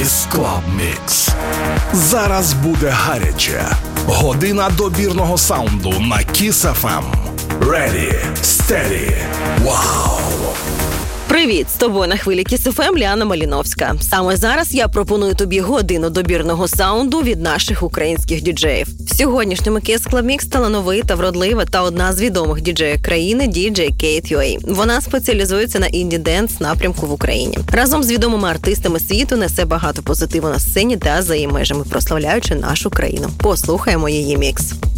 Kiss Club Mix. Зараз буде гаряче. Година добірного саунду на Kiss FM. Ready, steady, wow! Привіт! З тобою на хвилі Kiss FM Ліана Маліновська. Саме зараз я пропоную тобі годину добірного саунду від наших українських діджеїв. В сьогоднішньому Kiss Club Mix талановита, вродлива та одна з відомих діджеїв країни діджей Кейт Юей. Вона спеціалізується на інді-денс напрямку в Україні. Разом з відомими артистами світу несе багато позитиву на сцені та за її межами, прославляючи нашу країну. Послухаємо її мікс.